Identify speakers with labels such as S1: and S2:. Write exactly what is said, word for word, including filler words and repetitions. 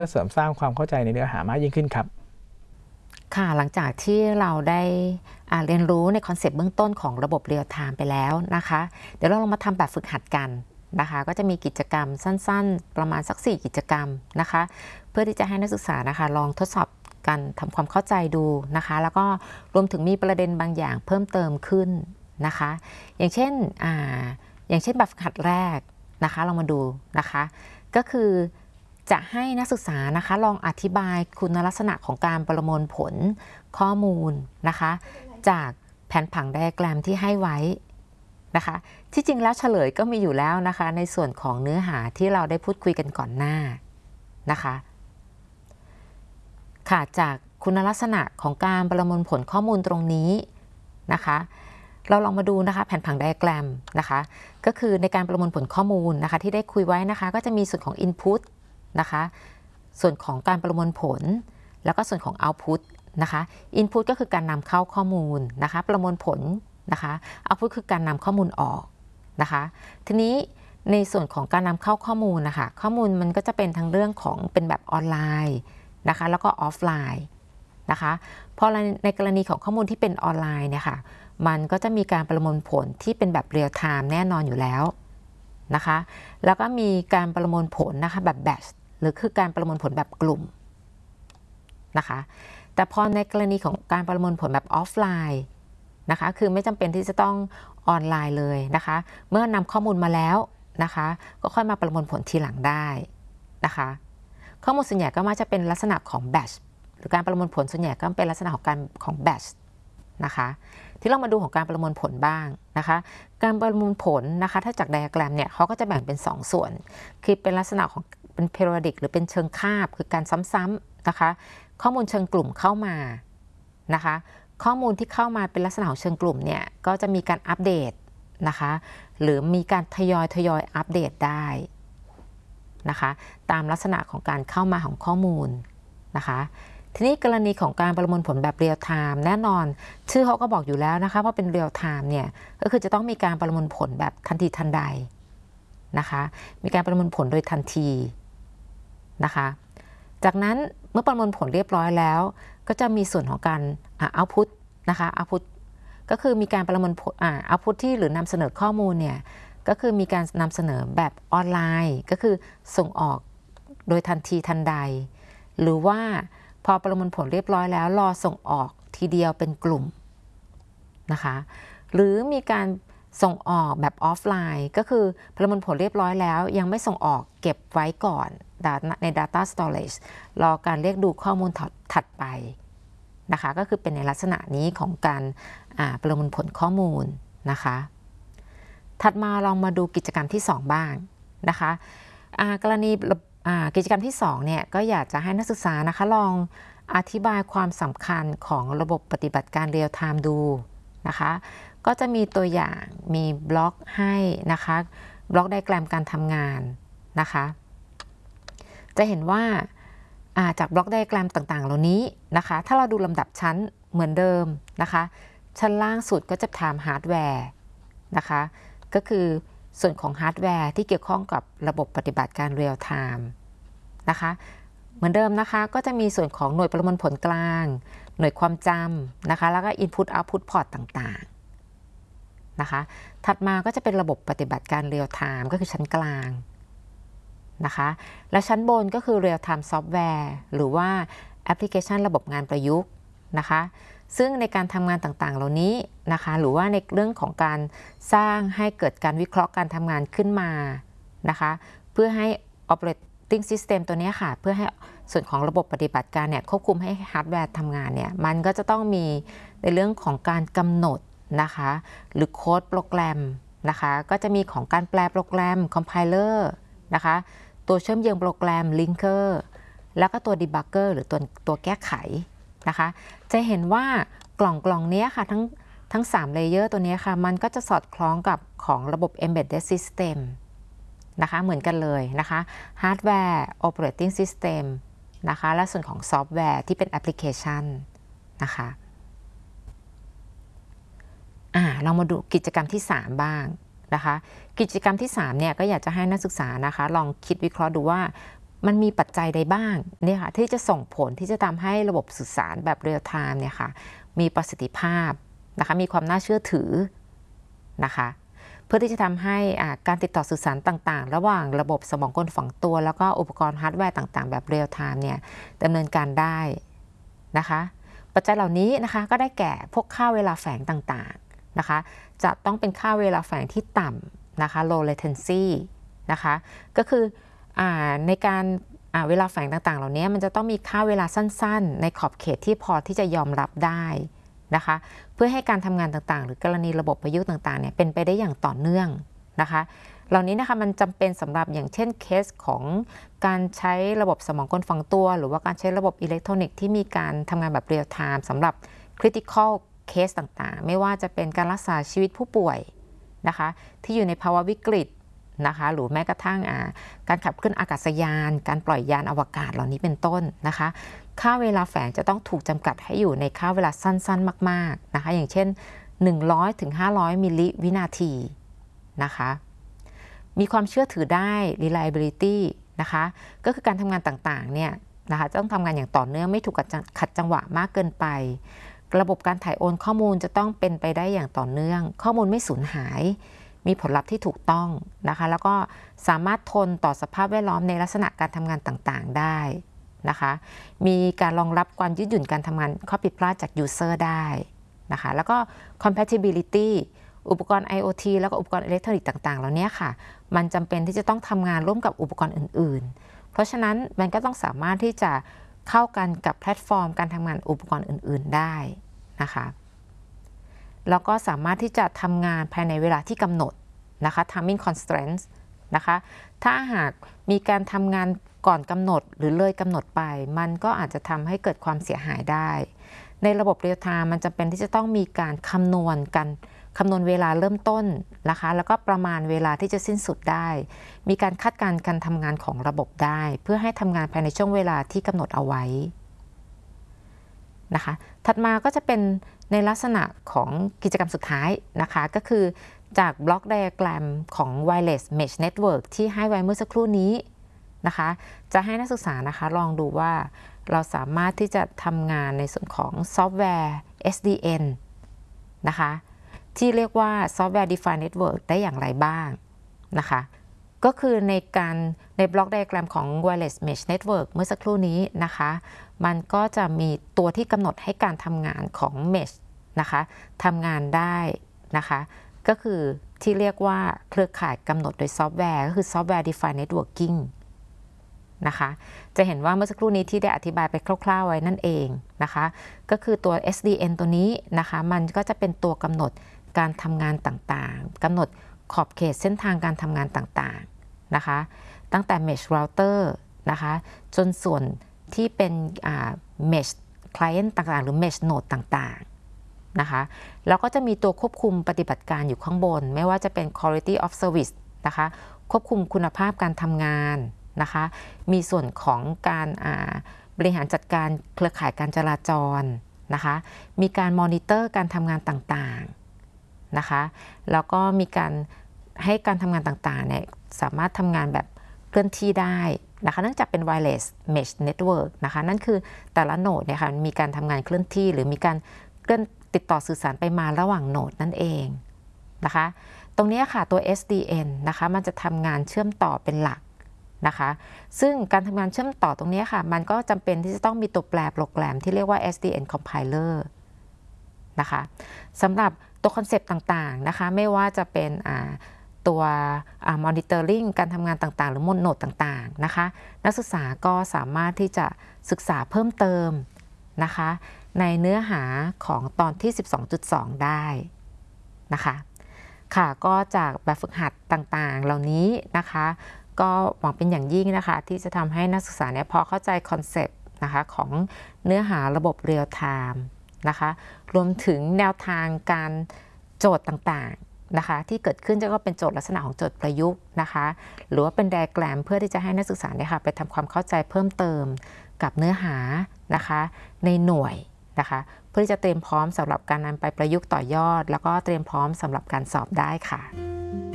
S1: เสริมสร้างความเข้าใจในเนื้อหามากยิ่งขึ้นครับ
S2: ค่ะหลังจากที่เราได้เรียนรู้ในคอนเซปต์เบื้องต้นของระบบเรียลไทม์ไปแล้วนะคะเดี๋ยวเราลองมาทำแบบฝึกหัดกันนะคะก็จะมีกิจกรรมสั้นๆประมาณสักสี่กิจกรรมนะคะเพื่อที่จะให้นักศึกษานะคะลองทดสอบการทำความเข้าใจดูนะคะแล้วก็รวมถึงมีประเด็นบางอย่างเพิ่มเติมขึ้นนะคะอย่างเช่นอ่าอย่างเช่นแบบฝึกหัดแรกนะคะเรามาดูนะคะก็คือจะให้นักศึกษานะคะลองอธิบายคุณลักษณะของการประมวลผลข้อมูลนะคะจากแผนผังไดอะแกรมที่ให้ไว้นะคะที่จริงแล้วเฉลยก็มีอยู่แล้วนะคะในส่วนของเนื้อหาที่เราได้พูดคุยกันก่อนหน้านะคะค่ะจากคุณลักษณะของการประมวลผลข้อมูลตรงนี้นะคะเราลองมาดูนะคะแผนผังไดอะแกรมนะคะก็คือในการประมวลผลข้อมูลนะคะที่ได้คุยไว้นะคะก็จะมีส่วนของ Input นะคะส่วนของการประมวลผลแล้วก็ส่วนของ Output นะคะ Input ก็คือการนำเข้าข้อมูลนะคะประมวลผลนะคะ Output คือการนำข้อมูลออกนะคะทีนี้ในส่วนของการนำเข้าข้อมูลนะคะข้อมูลมันก็จะเป็นทั้งเรื่องของเป็นแบบออนไลน์นะคะแล้วก็ออฟไลน์นะคะเพราะในกรณีของข้อมูลที่เป็นออนไลน์เนี่ยค่ะมันก็จะมีการประมวลผลที่เป็นแบบเรียลไทม์แน่นอนอยู่แล้วนะคะแล้วก็มีการประมวลผลนะคะแบบแบทช์หรือคือการประมวลผลแบบกลุ่มนะคะแต่พอในกรณีของการประมวลผลแบบออฟไลน์นะคะคือไม่จำเป็นที่จะต้องออนไลน์เลยนะคะเมื่อนำข้อมูลมาแล้วนะคะก็ค่อยมาประมวลผลทีหลังได้นะคะข้อมูลส่วนใหญ่ก็มักจะเป็นลักษณะของแบทช์หรือการประมวลผลส่วนใหญ่ก็เป็นลักษณะของการของแบทช์นะคะที่เรามาดูของการประมวลผลบ้างนะคะการประมวลผลนะคะถ้าจากไดอะแกรมเนี่ยเขาก็จะแบ่งเป็นสองส่วนคือเป็นลักษณะของเป็น periodic หรือเป็นเชิงคาบคือการซ้ำๆนะคะข้อมูลเชิงกลุ่มเข้ามานะคะข้อมูลที่เข้ามาเป็นลักษณะของเชิงกลุ่มเนี่ยก็จะมีการอัปเดตนะคะหรือมีการทยอยทยอยอัปเดตได้นะคะตามลักษณะของการเข้ามาของข้อมูลนะคะทีนี้กรณีของการประมวลผลแบบเรียลไทม์แน่นอนชื่อเขาก็บอกอยู่แล้วนะคะว่าเป็นเรียลไทม์เนี่ยก็คือจะต้องมีการประมวลผลแบบทันทีทันใดนะคะมีการประมวลผลโดยทันทีนะคะจากนั้นเมื่อประมวลผลเรียบร้อยแล้วก็จะมีส่วนของการเอาท์พุตนะคะเอาท์พุตก็คือมีการประมวลผลอ่าเอาท์พุตที่หรือนำเสนอข้อมูลเนี่ยก็คือมีการนำเสนอแบบออนไลน์ก็คือส่งออกโดยทันทีทันใดหรือว่าพอประมวลผลเรียบร้อยแล้วรอส่งออกทีเดียวเป็นกลุ่มนะคะหรือมีการส่งออกแบบออฟไลน์ก็คือประมวลผลเรียบร้อยแล้วยังไม่ส่งออกเก็บไว้ก่อนใน Data Storage รอการเรียกดูข้อมูลถัดไปนะคะก็คือเป็นในลักษณะนี้ของการประมวลผลข้อมูลนะคะถัดมาลองมาดูกิจกรรมที่สองบ้างนะคะกรณีกิจกรรมที่สองเนี่ยก็อยากจะให้นักศึกษานะคะลองอธิบายความสำคัญของระบบปฏิบัติการเรียลไทม์ดูนะคะก็จะมีตัวอย่างมีบล็อกให้นะคะบล็อกไดอะแกรมการทำงานนะคะจะเห็นว่าจากบล็อกไดอะแกรมต่างๆเหล่านี้นะคะถ้าเราดูลำดับชั้นเหมือนเดิมนะคะชั้นล่างสุดก็จะถามฮาร์ดแวร์นะคะก็คือส่วนของฮาร์ดแวร์ที่เกี่ยวข้องกับระบบปฏิบัติการเรียลไทม์นะคะเหมือนเดิมนะคะก็จะมีส่วนของหน่วยประมวลผลกลางหน่วยความจำนะคะแล้วก็ Input Output Port ต่างๆนะคะถัดมาก็จะเป็นระบบปฏิบัติการเรียลไทม์ก็คือชั้นกลางนะคะและชั้นบนก็คือ Real Time Software หรือว่าแอปพลิเคชันระบบงานประยุกต์นะคะซึ่งในการทำงานต่างๆเหล่านี้นะคะหรือว่าในเรื่องของการสร้างให้เกิดการวิเคราะห์การทำงานขึ้นมานะคะเพื่อให้ Operating System ตัวนี้ค่ะเพื่อให้ส่วนของระบบปฏิบัติการเนี่ยควบคุมให้ฮาร์ดแวร์ทำงานเนี่ยมันก็จะต้องมีในเรื่องของการกำหนดนะคะหรือโค้ดโปรแกรมนะคะก็จะมีของการแปลโปรแกรม Compiler นะคะตัวเชื่อมโยงโปรแกรม Linker แล้วก็ตัว Debugger หรือตัวตัวแก้ไขนะคะจะเห็นว่ากล่องกล่องนี้ค่ะทั้งทั้งสามเลเยอร์ตัวนี้ค่ะมันก็จะสอดคล้องกับของระบบ Embedded System นะคะเหมือนกันเลยนะคะ Hardware Operating System นะคะและส่วนของซอฟต์แวร์ที่เป็นแอปพลิเคชันนะคะอ่าเรามาดูกิจกรรมที่สามบ้างนะคะกิจกรรมที่สามเนี่ยก็อยากจะให้นักศึกษานะคะลองคิดวิเคราะห์ดูว่ามันมีปัจจัยใดบ้างเนี่ยค่ะที่จะส่งผลที่จะทำให้ระบบสื่อสารแบบเรียลไทม์เนี่ยค่ะมีประสิทธิภาพนะคะมีความน่าเชื่อถือนะคะเพื่อที่จะทำให้การติดต่อสื่อสารต่างๆระหว่างระบบสมองกลฝังตัวแล้วก็อุปกรณ์ฮาร์ดแวร์ต่างๆแบบเรียลไทม์เนี่ยดำเนินการได้นะคะปัจจัยเหล่านี้นะคะก็ได้แก่พวกค่าเวลาแฝงต่างๆนะคะจะต้องเป็นค่าเวลาแฝงที่ต่ำนะคะ low latency นะคะก็คือในการเวลาแฝงต่างๆเหล่านี้มันจะต้องมีค่าเวลาสั้นๆในขอบเขตที่พอที่จะยอมรับได้นะคะเพื่อให้การทำงานต่างๆหรือกรณีระบบประยุกต์ต่างๆเนี่ยเป็นไปได้อย่างต่อเนื่องนะคะเหล่านี้นะคะมันจำเป็นสำหรับอย่างเช่นเคสของการใช้ระบบสมองกลฝังตัวหรือว่าการใช้ระบบอิเล็กทรอนิกส์ที่มีการทำงานแบบเรียลไทม์สำหรับ critical case ต่างๆไม่ว่าจะเป็นการรักษาชีวิตผู้ป่วยนะคะที่อยู่ในภาวะวิกฤตนะคะหรือแม้กระทั่งการขับเคลื่อนอากาศยานการปล่อยยานอวกาศเหล่านี้เป็นต้นนะคะค่าเวลาแฝงจะต้องถูกจำกัดให้อยู่ในค่าเวลาสั้นๆมากๆนะคะอย่างเช่นหนึ่งร้อยถึงห้าร้อยมิลลิวินาทีนะคะมีความเชื่อถือได้ reliability นะคะก็คือการทำงานต่างๆเนี่ยนะคะต้องทำงานอย่างต่อเนื่องไม่ถูกขัดจังหวะมากเกินไประบบการถ่ายโอนข้อมูลจะต้องเป็นไปได้อย่างต่อเนื่องข้อมูลไม่สูญหายมีผลลัพธ์ที่ถูกต้องนะคะแล้วก็สามารถทนต่อสภาพแวดล้อมในลักษณะการทำงานต่างๆได้นะคะมีการรองรับความยืดหยุ่นการทำงานข้อผิดพลาดจาก user ได้นะคะแล้วก็ compatibility อุปกรณ์ ไอ โอ ที แล้วก็อุปกรณ์อิเล็กทรอนิกส์ต่างๆเหล่านี้ค่ะมันจำเป็นที่จะต้องทำงานร่วมกับอุปกรณ์อื่นๆเพราะฉะนั้นมันก็ต้องสามารถที่จะเข้ากันกับแพลตฟอร์มการทำงานอุปกรณ์อื่นๆได้นะคะแล้วก็สามารถที่จะทำงานภายในเวลาที่กำหนดนะคะ timing constraints นะคะถ้าหากมีการทำงานก่อนกำหนดหรือเลยกำหนดไปมันก็อาจจะทำให้เกิดความเสียหายได้ในระบบเรียลไทม์มันจำเป็นที่จะต้องมีการคำนวณกันคำนวณเวลาเริ่มต้นนะคะแล้วก็ประมาณเวลาที่จะสิ้นสุดได้มีการคาดการณ์การทำงานของระบบได้เพื่อให้ทำงานภายในช่วงเวลาที่กำหนดเอาไว้นะคะถัดมาก็จะเป็นในลักษณะของกิจกรรมสุดท้ายนะคะก็คือจากบล็อกไดอะแกรมของ Wireless Mesh Network ที่ให้ไว้เมื่อสักครู่นี้นะคะจะให้นักศึกษานะคะลองดูว่าเราสามารถที่จะทำงานในส่วนของซอฟต์แวร์ เอส ดี เอ็น นะคะที่เรียกว่า Software Defined Network ได้อย่างไรบ้างนะคะก็คือในการในบล็อกไดอะแกรมของ Wireless Mesh Network เมื่อสักครู่นี้นะคะมันก็จะมีตัวที่กำหนดให้การทำงานของ Mesh นะคะทำงานได้นะคะก็คือที่เรียกว่าเครือข่ายกำหนดโดยซอฟต์แวร์ก็คือ Software Defined Networking นะคะจะเห็นว่าเมื่อสักครู่นี้ที่ได้อธิบายไปคร่าวๆไว้นั่นเองนะคะก็คือตัว เอส ดี เอ็น ตัวนี้นะคะมันก็จะเป็นตัวกำหนดการทำงานต่างๆกำหนดขอบเขตเส้นทางการทำงานต่างๆนะคะตั้งแต่ Mesh Router นะคะจนส่วนที่เป็น Mesh Client ต่างๆหรือ Mesh Node ต่างๆนะคะแล้วก็จะมีตัวควบคุมปฏิบัติการอยู่ข้างบนไม่ว่าจะเป็น Quality of Service นะคะควบคุมคุณภาพการทำงานนะคะมีส่วนของการบริหารจัดการเครือข่ายการจราจรนะคะมีการมอนิเตอร์การทำงานต่างๆนะคะแล้วก็มีการให้การทำงานต่างๆเนี่ยสามารถทำงานแบบเคลื่อนที่ได้นะคะเนื่องจากเป็น wireless mesh network นะคะนั่นคือแต่ละโหนดเนี่ยค่ะมีการทำงานเคลื่อนที่หรือมีการเคลื่อนติดต่อสื่อสารไปมาระหว่างโหนดนั่นเองนะคะตรงนี้ค่ะตัว เอส ดี เอ็น นะคะมันจะทำงานเชื่อมต่อเป็นหลักนะคะซึ่งการทำงานเชื่อมต่อตรงนี้ค่ะมันก็จำเป็นที่จะต้องมีตัวแปรโปรแกรมที่เรียกว่า เอส ดี เอ็น compiler นะคะสำหรับตัวคอนเซปต์ต่างๆนะคะไม่ว่าจะเป็นตัว monitoring การทำงานต่างๆหรือโหนดต่างๆนะคะนักศึกษาก็สามารถที่จะศึกษาเพิ่มเติมนะคะในเนื้อหาของตอนที่ สิบสองจุดสอง ได้นะคะค่ะก็จากแบบฝึกหัดต่างๆเหล่านี้นะคะก็หวังเป็นอย่างยิ่งนะคะที่จะทำให้นักศึกษาเนี่ยพอเข้าใจคอนเซปต์นะคะของเนื้อหาระบบเรียลไทม์นะคะรวมถึงแนวทางการโจทย์ต่างๆนะคะที่เกิดขึ้นจะก็เป็นโจทย์ลักษณะของโจทย์ประยุกต์นะคะหรือว่าเป็นไดอะแกรมเพื่อที่จะให้นักศึกษาเนี่ยค่ะไปทำความเข้าใจเพิ่มเติมกับเนื้อหานะคะในหน่วยนะคะเพื่อที่จะเตรียมพร้อมสำหรับการนำไปประยุกต์ต่อยอดแล้วก็เตรียมพร้อมสำหรับการสอบได้ค่ะ